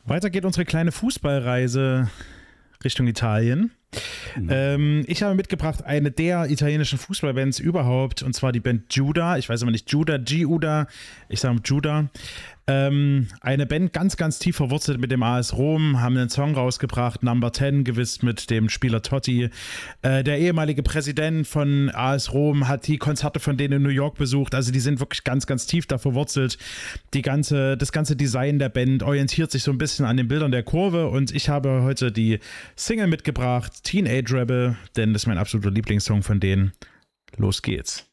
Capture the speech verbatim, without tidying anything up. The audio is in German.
Weiter geht unsere kleine Fußballreise Richtung Italien. Mhm. Ähm, ich habe mitgebracht eine der italienischen Fußballbands überhaupt, und zwar die Band Giuda. Ich weiß aber nicht, Giuda, Giuda, ich sage Giuda. Ähm, eine Band ganz, ganz tief verwurzelt mit dem A S Rom, haben einen Song rausgebracht, Number zehn, gewiss mit dem Spieler Totti. Äh, der ehemalige Präsident von A S Rom hat die Konzerte von denen in New York besucht, also die sind wirklich ganz, ganz tief da verwurzelt. Die ganze, das ganze Design der Band orientiert sich so ein bisschen an den Bildern der Kurve, und ich habe heute die Single mitgebracht, Teenage Rebel, denn das ist mein absoluter Lieblingssong von denen. Los geht's.